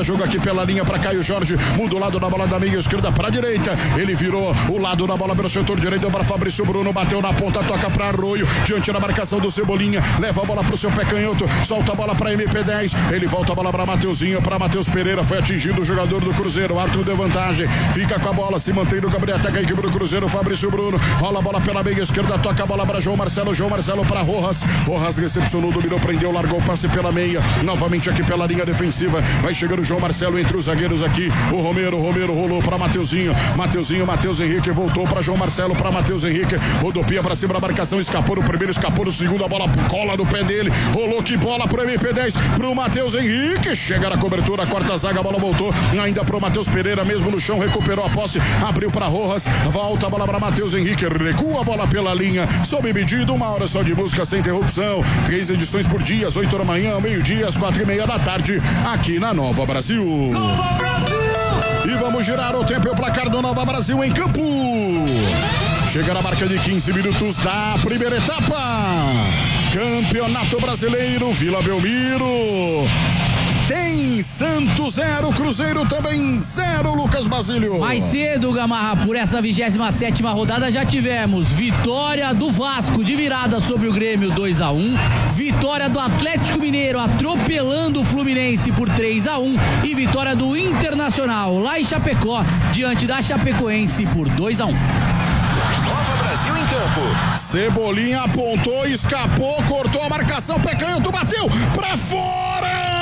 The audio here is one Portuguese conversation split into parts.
quer jogo aqui pela linha para Caio Jorge, muda o lado da bola da meia esquerda para a direita, ele virou o lado da bola pelo setor direito para Fabrício Bruno, bateu na ponta, toca para Arroio, diante da marcação do Cebolinha, leva a bola pro seu pé canhoto, solta a bola para MP10, ele volta a bola para Mateuzinho, para Matheus Pereira, foi atingido o jogador do Cruzeiro, Arthur deu vantagem, fica com a bola, se mantém no Gabriel, ataca a equipe do Cruzeiro, Fabrício Bruno, rola a bola pela meia esquerda, toca a bola para João Marcelo para Rojas recepcionou, dominou, prendeu, largou o passe pela meia, novamente aqui pela linha defensiva, vai chegando o João Marcelo entre os zagueiros aqui, o Romero rolou para Mateuzinho, Matheus Henrique voltou para João Marcelo, para Matheus Henrique, rodopia para cima da marcação, escapou no primeiro, escapou no segundo, a bola cola no pé dele, rolou que bola pro MP10, pro Matheus Henrique, chega na cobertura, a quarta zaga, a bola voltou, ainda pro Matheus Pereira, mesmo no chão, recuperou a posse, abriu para Rojas, volta a bola para Matheus Henrique, recua a bola pela linha, sob medida, 1 hora só de música sem interrupção, 3 edições por dia, às 8 da manhã, meio-dia, às 4:30 da tarde, aqui na Nova Brasil. Nova Brasil! E vamos girar o tempo e o placar do Nova Brasil em campo. Chega na marca de 15 minutos da primeira etapa. Campeonato Brasileiro, Vila Belmiro. Tem Santos 0, Cruzeiro também 0, Lucas Basílio. Mais cedo, Gamarra, por essa 27ª rodada já tivemos vitória do Vasco de virada sobre o Grêmio 2-1, vitória do Atlético Mineiro atropelando o Fluminense por 3-1 e vitória do Internacional lá em Chapecó diante da Chapecoense por 2-1. Nova Brasil em campo. Cebolinha apontou, escapou, cortou a marcação, pé canhoto, bateu pra fora!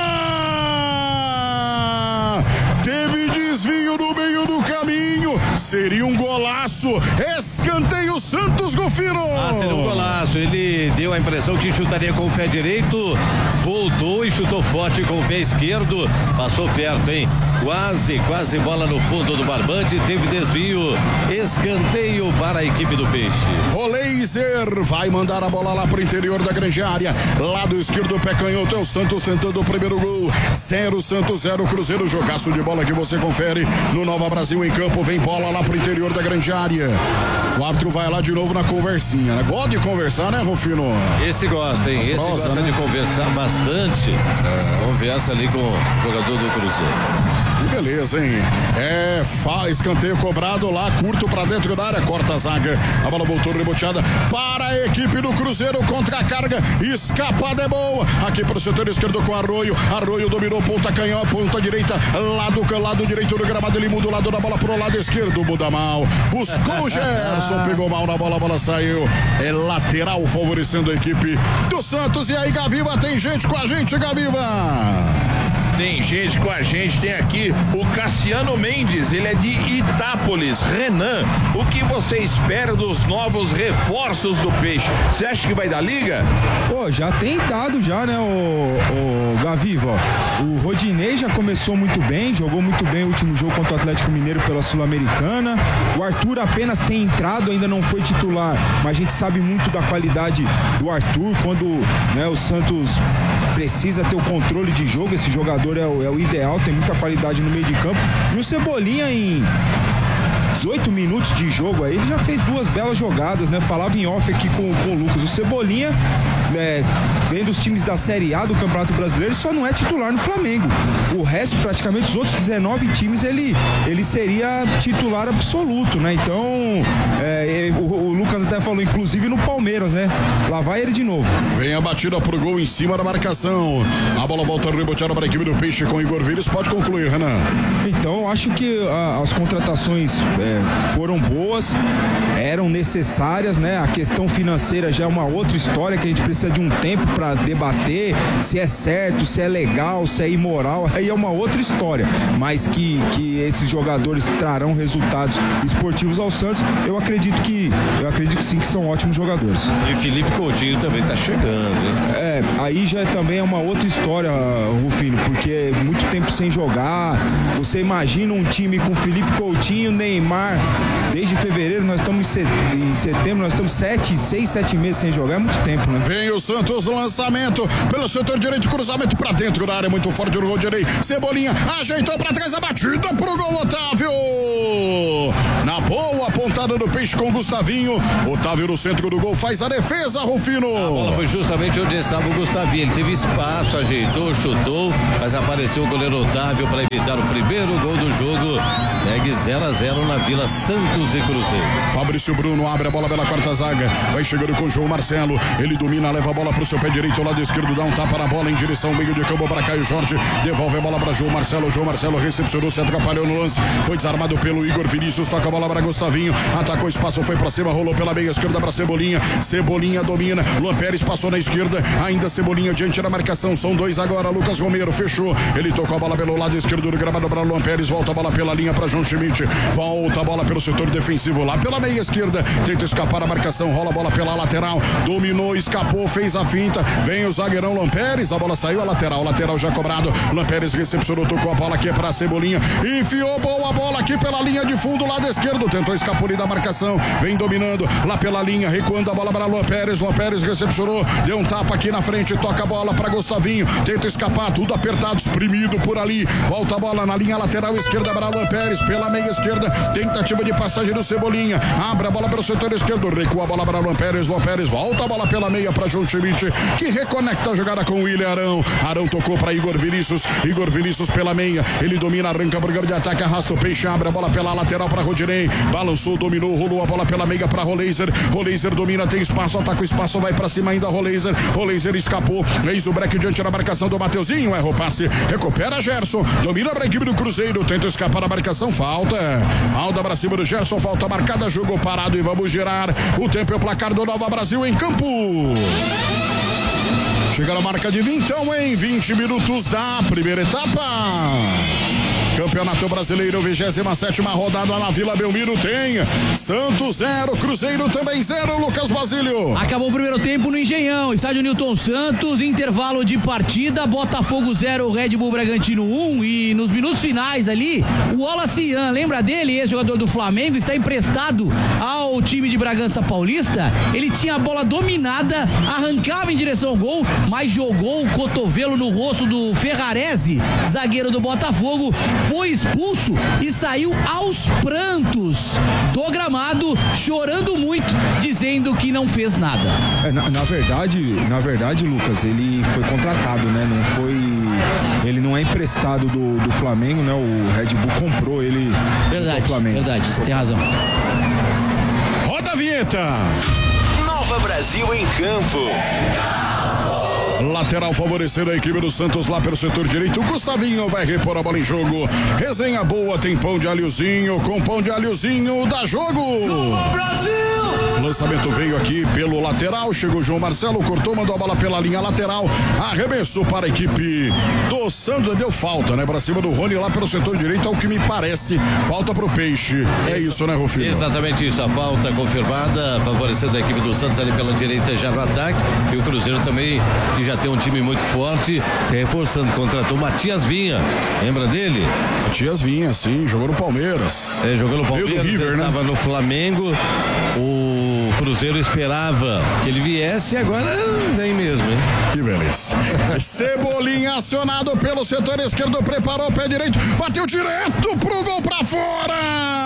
Teve desvio no meio do caminho, seria um golaço, escanteio Santos, Golfino. Seria um golaço, ele deu a impressão que chutaria com o pé direito, voltou e chutou forte com o pé esquerdo, passou perto, hein? Quase bola no fundo do barbante, teve desvio, escanteio para a equipe do Peixe. Roleiser vai mandar a bola lá pro interior da grande área, lado esquerdo, pé canhoto, é o Santos tentando o primeiro gol, 0 Santos 0 Cruzeiro, jogaço de bola que você confere no Nova Brasil em campo, vem bola lá pro interior da grande área, o árbitro vai lá de novo na conversinha, né? Gosta de conversar, né, Rufino? Esse gosta, hein? Esse gosta, né? De conversar bastante, conversa ali com o jogador do Cruzeiro. Que beleza, hein? Escanteio cobrado lá, curto pra dentro da área, corta a zaga, a bola voltou reboteada para a equipe do Cruzeiro, contra a carga, escapada é boa, aqui pro setor esquerdo com Arroio dominou, ponta canhão, ponta direita, lado direito do gramado, ele muda o lado da bola pro lado esquerdo, muda mal, buscou o Gerson, pegou mal na bola, a bola saiu, é lateral favorecendo a equipe do Santos. E aí, Gaviva, tem gente com a gente, Gaviva? Tem gente com a gente, tem aqui o Cassiano Mendes, ele é de Itápolis. Renan, o que você espera dos novos reforços do Peixe? Você acha que vai dar liga? Pô, já tem dado já, né, o Gaviva. O Rodinei já começou muito bem, jogou muito bem o último jogo contra o Atlético Mineiro pela Sul-Americana. O Arthur apenas tem entrado, ainda não foi titular, mas a gente sabe muito da qualidade do Arthur quando, né, o Santos precisa ter o controle de jogo. Esse jogador é o ideal, tem muita qualidade no meio de campo. E o Cebolinha, em 18 minutos de jogo aí, ele já fez 2 belas jogadas, né? Falava em off aqui com o Lucas. O Cebolinha, vem dos times da Série A do Campeonato Brasileiro, só não é titular no Flamengo. O resto, praticamente, os outros 19 times, ele seria titular absoluto, né? Então, o Lucas até falou, inclusive no Palmeiras, né? Lá vai ele de novo. Vem a batida pro gol em cima da marcação. A bola volta reboteada para a equipe do Peixe com Igor Viles. Pode concluir, Renan. Então, eu acho que as contratações foram boas, eram necessárias, né? A questão financeira já é uma outra história que a gente precisa de um tempo para debater se é certo, se é legal, se é imoral, aí é uma outra história, mas que esses jogadores trarão resultados esportivos ao Santos, eu acredito que sim, que são ótimos jogadores. E Felipe Coutinho também tá chegando, hein? Aí já também é uma outra história, Rufino, porque é muito tempo sem jogar. Você imagina um time com Felipe Coutinho, Neymar, desde fevereiro, nós estamos em setembro, nós estamos 6, 7 meses sem jogar, é muito tempo, né? Vem o Santos, lançamento pelo setor direito, cruzamento pra dentro da área, muito forte no gol direito. Cebolinha ajeitou pra trás a batida pro gol, Otávio. Na boa pontada do Peixe com o Gustavinho. Otávio no centro do gol faz a defesa, Rufino. A bola foi justamente onde estava o Gustavinho. Ele teve espaço, ajeitou, chutou, mas apareceu o goleiro Otávio para evitar o primeiro gol do jogo. Segue 0-0 na Vila Santos e Cruzeiro. Fabrício Bruno abre a bola pela quarta zaga. Vai chegando com o João Marcelo. Ele domina, leva a bola pro seu pé direito, lado esquerdo, dá um tapa na bola em direção ao meio de campo para Caio Jorge. Devolve a bola para João Marcelo. João Marcelo recepcionou, se atrapalhou no lance. Foi desarmado pelo Igor Vinícius. Toca a bola para Gustavinho. Atacou espaço, foi pra cima, rolou pela meia esquerda para Cebolinha. Cebolinha domina. Luan Pérez passou na esquerda. Ainda Cebolinha diante da marcação. São dois agora. Lucas Romero fechou. Ele tocou a bola pelo lado esquerdo do gramado para Luan Pérez. Volta a bola pela linha para João Schmidt. Volta a bola pelo setor defensivo lá pela meia esquerda. Tenta escapar a marcação. Rola a bola pela lateral. Dominou, escapou, fez a finta. Vem o zagueirão Luan Pérez. A bola saiu a lateral. Lateral já cobrado. Luan Pérez recepcionou, tocou a bola aqui para Cebolinha. Enfiou boa bola aqui pela linha de fundo, lado esquerdo. Tentou escapulir da marcação. Vem dominando lá pela linha. Recuando a bola para Luan Pérez. Luan Pérez recepcionou. Deu um tapa aqui na frente. Toca a bola para Gustavinho. Tenta escapar. Tudo apertado, espremido por ali. Volta a bola na linha lateral esquerda para Luan Pérez. Pela meia esquerda. Tentativa de passagem do Cebolinha. Abre a bola para o setor esquerdo. Recua a bola para Luan Pérez. Luan Pérez volta a bola pela meia para João Schmidt, que reconecta a jogada com o William Arão. Arão tocou para Igor Vinícius. Igor Vinícius pela meia. Ele domina, arranca por de ataque, arrasta o Peixe, abre a bola pela lateral para Rodinei. Balançou, dominou, rolou a bola pela meia para Roleiser. Roleiser domina, tem espaço, ataca o espaço, vai para cima ainda Roleiser. Roleiser escapou. Eis o break diante da marcação do Mateuzinho. Erra o passe. Recupera Gerson. Domina a equipe do Cruzeiro. Tenta escapar da marcação. Falta. Alda para cima do Gerson. Falta marcada. Jogo parado e vamos girar. O tempo é o placar do Nova Brasil em campo. Chega a marca de 20 em 20 minutos da primeira etapa. Campeonato Brasileiro, 27ª rodada na Vila Belmiro. Tem Santos 0, Cruzeiro também 0. Lucas Basílio. Acabou o primeiro tempo no Engenhão, estádio Newton Santos, intervalo de partida, Botafogo 0, Red Bull Bragantino 1. E nos minutos finais ali, o Wallace Ian, lembra dele, ex-jogador do Flamengo, está emprestado ao time de Bragança Paulista. Ele tinha a bola dominada, arrancava em direção ao gol, mas jogou o cotovelo no rosto do Ferrarese, zagueiro do Botafogo. Foi expulso e saiu aos prantos do gramado, chorando muito, dizendo que não fez nada. Na verdade, Lucas, ele foi contratado, né? Ele não é emprestado do Flamengo, né? O Red Bull comprou ele do Flamengo. Verdade, você tem razão. Roda a vinheta. Nova Brasil em campo. Lateral favorecendo a equipe do Santos lá pelo setor direito. Gustavinho vai repor a bola em jogo. Resenha boa, tem pão de alhozinho. Com pão de alhozinho dá jogo. Nova Brasil! Lançamento veio aqui pelo lateral. Chegou o João Marcelo, cortou, mandou a bola pela linha lateral. Arremessou para a equipe do Santos. Deu falta, né? Para cima do Rony lá pelo setor direito, ao que me parece. Falta pro Peixe. É isso, né, Rufino? Exatamente isso. A falta confirmada, favorecendo a equipe do Santos ali pela direita, já no ataque. E o Cruzeiro também, que já tem um time muito forte, se reforçando. Contratou Matias Vinha. Lembra dele? Matias Vinha, sim. Jogou no Palmeiras. Jogou no Palmeiras. River, estava no Flamengo. O Cruzeiro esperava que ele viesse e agora vem mesmo, hein? Que beleza. Cebolinha acionado pelo setor esquerdo, preparou o pé direito, bateu direto pro gol pra fora.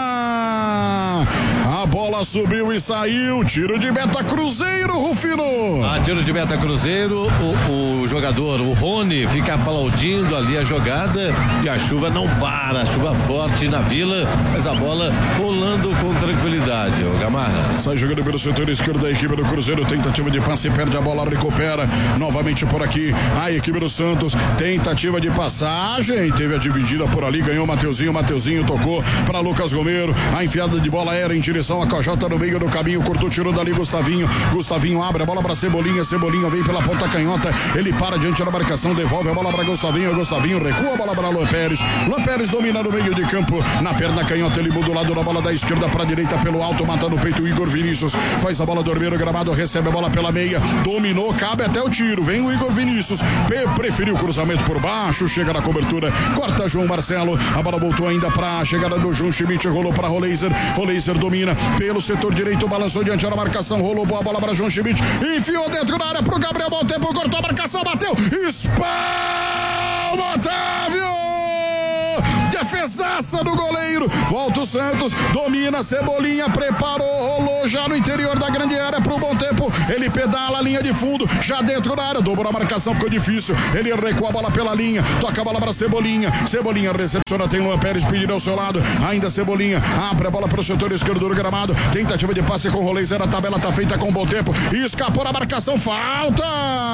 A bola subiu e saiu. Tiro de meta Cruzeiro, Rufino. Tiro de meta Cruzeiro. O jogador, o Rony, fica aplaudindo ali a jogada e a chuva não para. Chuva forte na Vila, mas a bola rolando com tranquilidade. O Gamarra. Sai jogando pelo setor esquerdo da equipe do Cruzeiro. Tentativa de passe, perde a bola, recupera. Novamente por aqui a equipe do Santos. Tentativa de passagem. Teve a dividida por ali, ganhou o Mateuzinho. Mateuzinho tocou para Lucas Romero. A enfiada de bola era em direção a Cojota no meio do caminho. Cortou, tirou dali Gustavinho. Gustavinho abre a bola para Cebolinha. Cebolinha vem pela ponta canhota. Ele para diante da marcação. Devolve a bola para Gustavinho. Gustavinho recua a bola para Luan Pérez. Luan Pérez domina no meio de campo. Na perna canhota, ele muda o lado da bola da esquerda para a direita pelo alto. Mata no peito o Igor Vinícius. Faz a bola dormir no gramado. Recebe a bola pela meia. Dominou, cabe até o tiro. Vem o Igor Vinícius. Preferiu o cruzamento por baixo. Chega na cobertura. Corta João Marcelo. A bola voltou ainda para a chegada do João Schmidt. Rolou para Roleiser. Roleiser domina pelo setor direito. Balançou diante da marcação. Rolou boa bola para João Schmidt. Enfiou dentro da área pro Gabriel Montempo. Cortou a marcação. Bateu. Espalma, Otávio! defesaça do goleiro, volta o Santos, domina, Cebolinha, preparou, rolou já no interior da grande área pro bom tempo, ele pedala a linha de fundo, já dentro da área, dobrou a marcação, ficou difícil, ele recua a bola pela linha, toca a bola pra Cebolinha recepciona, tem Luan Pérez pedindo ao seu lado, ainda Cebolinha, abre a bola pro setor esquerdo do gramado, tentativa de passe com o Rolês, a tabela tá feita com bom tempo, escapou a marcação, falta!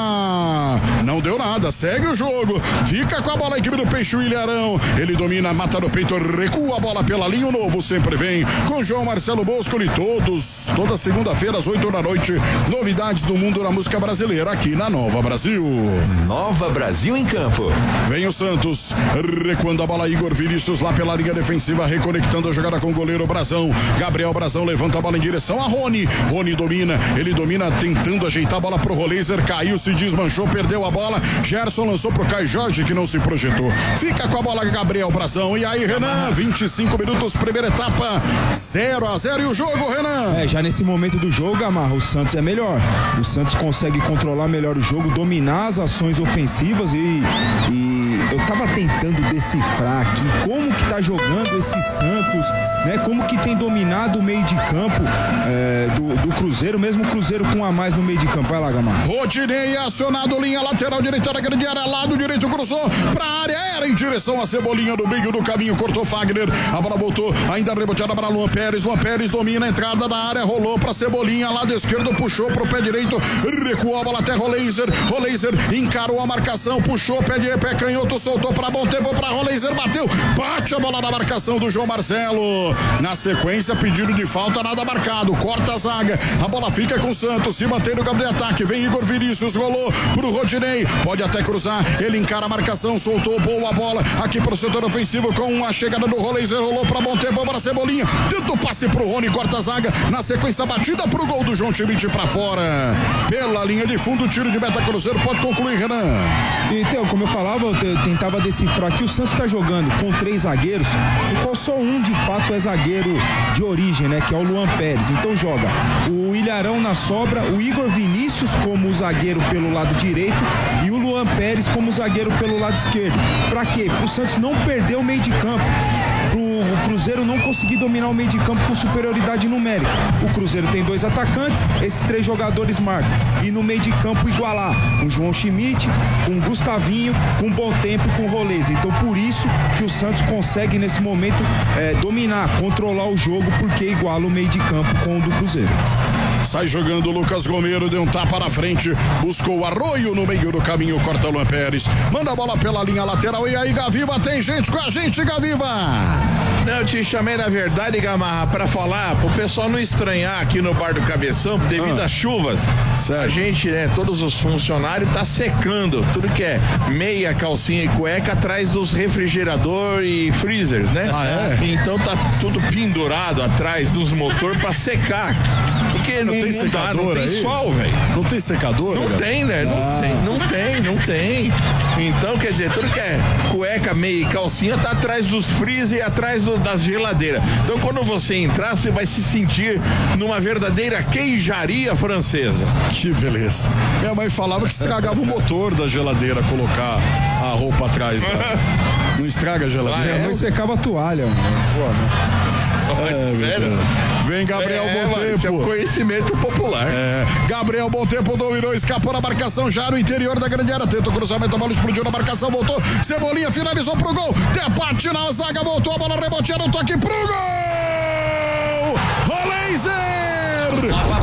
Não deu nada, segue o jogo, fica com a bola a equipe do Peixe, o Ilharão, ele domina, mata no peito, recua a bola pela linha, o novo sempre vem, com João Marcelo Boscoli, toda segunda-feira às 8 da noite, novidades do mundo da música brasileira aqui na Nova Brasil. Nova Brasil em campo. Vem o Santos, recuando a bola, Igor Vinícius lá pela linha defensiva, reconectando a jogada com o goleiro Brazão, Gabriel Brazão levanta a bola em direção a Rony domina, ele domina tentando ajeitar a bola pro Roleiser, caiu, se desmanchou, perdeu a bola, Gerson lançou pro Caio Jorge que não se projetou, fica com a bola Gabriel Brazão, e aí Renan, 25 minutos, primeira etapa, 0-0 e o jogo, Renan? Já nesse momento do jogo, Gamarra, o Santos é melhor, o Santos consegue controlar melhor o jogo, dominar as ações ofensivas e eu tava tentando decifrar aqui como que tá jogando esse Santos, né? Como que tem dominado o meio de campo do Cruzeiro, mesmo o Cruzeiro com a mais no meio de campo. Vai lá, Gamarra. Rodinei acionado, linha lateral direita da grande área, lado direito, cruzou pra área, era em direção a Cebolinha do meio do caminho, cortou Fagner, a bola voltou, ainda reboteada para Luan Pérez domina a entrada da área, rolou pra Cebolinha, lado esquerdo, puxou pro pé direito, recuou a bola até Roleiser encarou a marcação, puxou pé canhoto, soltou pra bom tempo pra Roleiser, bateu, bate a bola na marcação do João Marcelo, na sequência pedido de falta, nada marcado, corta a zaga, a bola fica com o Santos, se mantém no campo de ataque, vem Igor Vinícius, rolou pro Rodinei, pode até cruzar, ele encara a marcação, soltou boa bola aqui pro setor ofensivo com a chegada do Roleiser, rolou pra bom tempo para Cebolinha, tenta o passe pro Rony, corta a zaga, na sequência batida pro gol do João Schmidt pra fora, pela linha de fundo, tiro de meta Cruzeiro, pode concluir, Renan. Então, como eu falava, eu tentava decifrar que o Santos está jogando com 3 zagueiros, do qual só um de fato é zagueiro de origem, né? Que é o Luan Pérez. Então joga o Ilharão na sobra, o Igor Vinícius como zagueiro pelo lado direito e o Luan Pérez como zagueiro pelo lado esquerdo. Pra quê? Pro Santos não perder o meio de campo. O Cruzeiro não conseguir dominar o meio de campo com superioridade numérica. O Cruzeiro tem 2 atacantes, esses 3 jogadores marcam. E no meio de campo igualar com João Schmidt, com Gustavinho, com Bom Tempo e com Rolês. Então por isso que o Santos consegue nesse momento dominar, controlar o jogo, porque iguala o meio de campo com o do Cruzeiro. Sai jogando o Lucas Romero, deu um tapa na frente, buscou o Arroio no meio do caminho, corta o Luan Pérez, manda a bola pela linha lateral, e aí Gaviva, tem gente com a gente, Gaviva! Não, eu te chamei na verdade, Gamarra, pra falar, pro pessoal não estranhar aqui no Bar do Cabeção, devido às chuvas, a gente, né, todos os funcionários tá secando tudo que é meia, calcinha e cueca atrás dos refrigerador e freezer, né? Então tá tudo pendurado atrás dos motores pra secar. Porque não tem secador, não tem sol, velho. Não tem secador? Não tem, né? Não tem. Então, quer dizer, tudo que é cueca, meia e calcinha tá atrás dos freezer e atrás das geladeiras. Então, quando você entrar, você vai se sentir numa verdadeira queijaria francesa. Que beleza. Minha mãe falava que estragava o motor da geladeira colocar a roupa atrás, né? Não estraga a geladeira. Minha mãe secava a toalha, mano. Vem Gabriel Bom Tempo. Isso é um conhecimento popular. Gabriel Bom Tempo dominou, escapou na marcação já no interior da grande área. Tenta o cruzamento, a bola explodiu na marcação, voltou. Cebolinha finalizou pro gol. Debate na zaga, voltou a bola reboteando, toque pro gol. Roleiser!